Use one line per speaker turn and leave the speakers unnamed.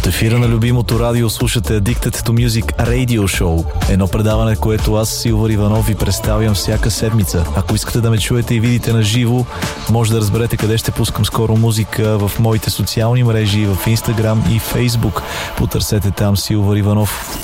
От ефира на любимото радио слушате Addicted to Music Radio Show. Едно предаване, което аз, Силвър Иванов, ви представям всяка седмица. Ако искате да ме чуете и видите на живо, може да разберете къде ще пускам скоро музика в моите социални мрежи, в Instagram и Facebook. Потърсете там Силвър Иванов.